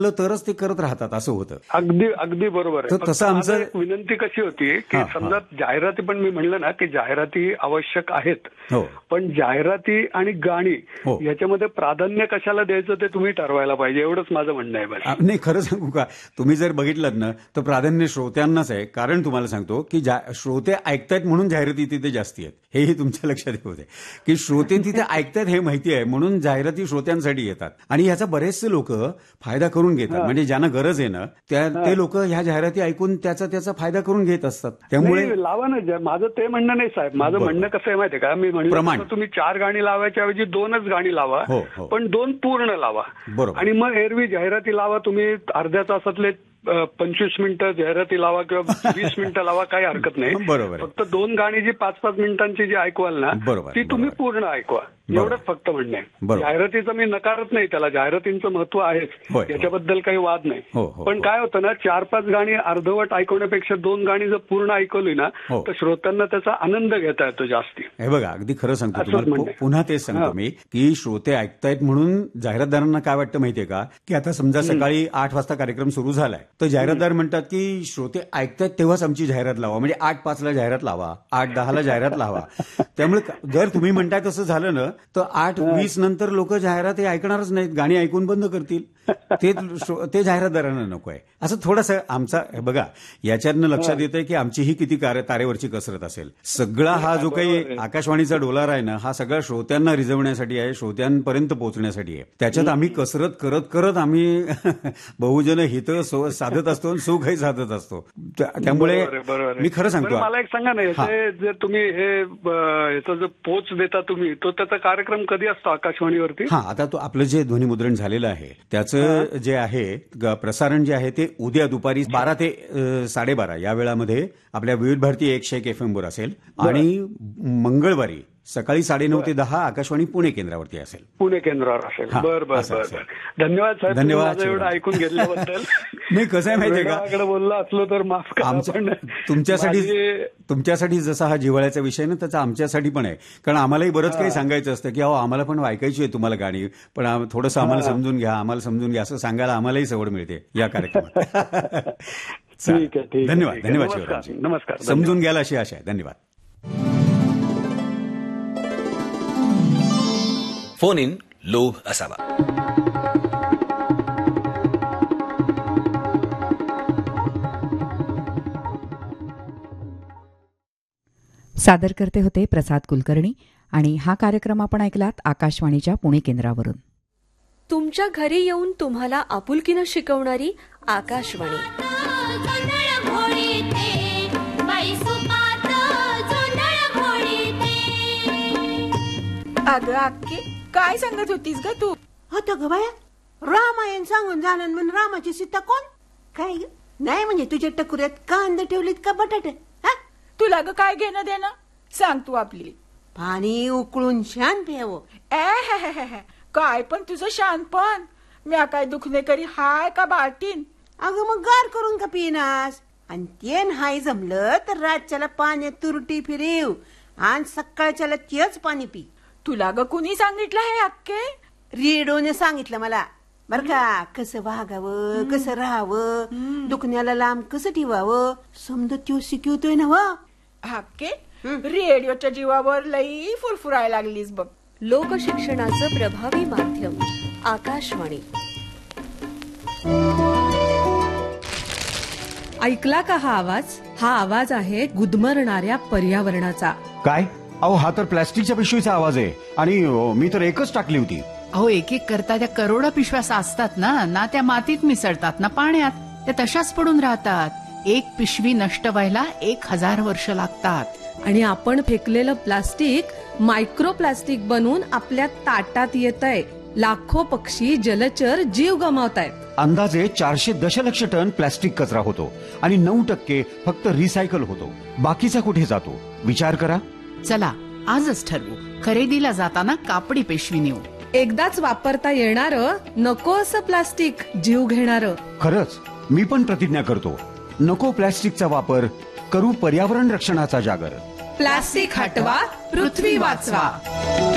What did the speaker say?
तरच ते करत राहतात असं होतं. अगदी अगदी बरोबर आहे. तर तसं आमचं विनंती कशी होती की समजा जाहिराती पण मी म्हणलं ना की जाहिराती आवश्यक आहेत, पण जाहिराती आणि गाणी याच्यामध्ये प्राधान्य कशाला द्यायचं ते तुम्ही ठरवायला पाहिजे, एवढंच माझं म्हणणं आहे. नाही, खरं सांगू का, तुम्ही जर बघितलं ना तर प्राधान्य श्रोत्यांनाच आहे. कारण तुम्हाला सांगतो की श्रोते ऐकतायत म्हणून जाहिराती तिथे जास्ती आहेत, हेही तुमच्या लक्षात येऊ दे की श्रोते तिथे ऐकतायत हे माहिती आहे म्हणून जाहिराती श्रोत्यांसाठी येतात. आणि याचा बरेचसे लोक फायदा करून घेतात. म्हणजे ज्यांना गरज आहे ना ते लोक ह्या जाहिराती ऐकून त्याचा फायदा करून घेत असतात. त्यामुळे लावा ना. माझं ते म्हणणं नाही साहेब, माझं म्हणणं कसं आहे माहिती आहे का, मी म्हणलं तुम्ही 4 गाणी लावायच्या ऐवजी 2च गाणी लावा, पण 2 पूर्ण लावा. आणि मग एरवी जाहिराती लावा तुम्ही अर्ध्या तासातले 25 मिनिटं जाहिराती लावा किंवा 20 मिनिटं लावा, काही हरकत नाही. फक्त 2 गाणी जी 5-5 मिनिटांची जी ऐकवाल ना ती तुम्ही पूर्ण ऐकवा, एवढंच फक्त म्हणणं आहे. जाहिरातीचं मी नकारत नाही, त्याला जाहिरातींचं महत्व आहेच, याच्याबद्दल काही वाद नाही. पण काय होतं ना, 4-5 गाणी अर्धवट ऐकवण्यापेक्षा 2 गाणी जर पूर्ण ऐकवली ना तर श्रोत्यांना त्याचा आनंद घेता येतो जास्ती. हे बघा, अगदी खरं सांगतो तुम्हाला, पुन्हा तेच सांगतो मी की श्रोते ऐकतायत म्हणून जाहिरातदारांना काय वाटतं माहितीये का, की आता समजा सकाळी 8 वाजता कार्यक्रम सुरू झालाय तर जाहिरातदार म्हणतात की श्रोते ऐकतायत तेव्हाच आमची जाहिरात लावा, म्हणजे 8:05 जाहिरात लावा, 8:10 जाहिरात लावा. त्यामुळे जर तुम्ही म्हणताय तसं झालं ना तर 8:20 नंतर लोक जाहिराती ऐकणारच नाहीत, गाणी ऐकून बंद करतील. ते जाहिरातदारांना नको आहे. असं थोडंसं आमचा बघा, याच्यातनं लक्षात येतंय की आमची ही किती तारेवरची कसरत असेल. सगळा हा जो काही आकाशवाणीचा डोलार आहे ना, हा सगळा श्रोत्यांना रिझवण्यासाठी आहे, श्रोत्यांपर्यंत पोहोचण्यासाठी आहे. त्याच्यात आम्ही कसरत करत करत आम्ही बहुजन हित साधत असतो, सुखही साधत असतो. त्यामुळे मी खरं सांगतो. मला एक सांगा ना, जर तुम्ही याचा जो पोच देता तुम्ही, तो त्याचा कार्यक्रम कधी असतो आकाशवाणीवरती? आता तो आपलं जे ध्वनिमुद्रण झालेलं आहे त्याचं जे आहे प्रसारण जे आहे ते उद्या दुपारी 12 ते 12:30 या वेळामध्ये आपल्या विविध भारती 101 FM वर असेल. आणि मंगळवारी सकाळी 9:30 ते 10 आकाशवाणी पुणे केंद्रावरती असेल. पुणे केंद्रावर असेल. बरं. धन्यवाद साहेब, धन्यवाद एवढं ऐकून घेतल्याबद्दल. नाही, कसं आहे माहितीये का, बोलला असलो तर माफ करा. तुमच्यासाठी जसा हा जिव्हाळ्याचा विषय ना, त्याचा आमच्यासाठी पण आहे. कारण आम्हालाही बरंच काही सांगायचं असतं की आम्हाला पण ऐकायची आहे तुम्हाला गाणी, पण थोडंसं आम्हाला समजून घ्या असं सांगायला आम्हालाही सवड मिळते या कार्यक्रमात. ठीक आहे. धन्यवाद शिवरामजी. नमस्कार. समजून घ्याल अशी आशा आहे. धन्यवाद. फोन इन लोभ असावा. सादर करते होते प्रसाद कुलकर्णी आणि हा कार्यक्रम आपण ऐकलात आकाशवाणीच्या पुणे केंद्रावरून. तुमच्या घरी येऊन तुम्हाला आपुलकीनं शिकवणारी आकाशवाणी. अगं अक्की, काय सांगत होतीस ग तू? होतं ग बाया, रामायण सांगून झालं म्हणून रामाची सीता कोण? काय ग? नाही म्हणजे तुझ्या टकुऱ्यात कांदा ठेवलीत का बटाटे? तुला ग काय घेणं देणं, सांग तू आपली. पाणी उकळून शान प्यावं. काय पण तुझं शानपण, म्या काय दुखणे करी हाय का बाटीन? अगं मग गार करून का पिनास? आणि ते हाय जमलं तर रातच्याला पाण्यात तुरटी फिरेव आणि सकाळच्याला तेच पाणी पी. तुला ग कुणी सांगितलं हे अक्के? रेडिओने सांगितलं मला बर का. कसं वागावं, कसं राहावं, दुखण्याला लांब कसं ठेवावं, समजा त्यो शिकवतोय ना. वा अक्के, रेडिओच्या जीवावर लई फुरफुरायला लागलीस बघ. लोकशिक्षणाचं प्रभावी माध्यम आकाशवाणी. ऐकला का हा आवाज? हा आवाज आहे गुदमरणाऱ्या पर्यावरणाचा. काय? हा तर प्लास्टिकच्या पिशवीचा आवाज आहे आणि मी तर एकच टाकली होती. एक करता त्या करोडा पिशव्या साचतात ना त्या मातीत मिसळतात ना पाण्यात, त्या तशाच पडून राहतात. एक पिशवी नष्ट व्हायला 1000 वर्ष लागतात. आणि आपण फेकलेलं प्लास्टिक मायक्रो प्लास्टिक बनून आपल्या ताटात येतंय. लाखो पक्षी, जलचर जीव गमावतायत. अंदाजे 400 दशलक्ष टन प्लास्टिक कचरा होतो आणि 9% फक्त रिसायकल होतो. बाकीचा कुठे जातो विचार करा. चला आजच ठरवू, खरेदीला जाताना कापडी पिशवी नेऊ. एकदाच वापरता येणारं, नको असं प्लास्टिक, जीव घेणारं. खरंच मी पण प्रतिज्ञा करतो, नको प्लास्टिकचा वापर करू, पर्यावरण रक्षणाचा जागर. प्लास्टिक हटवा, पृथ्वी वाचवा.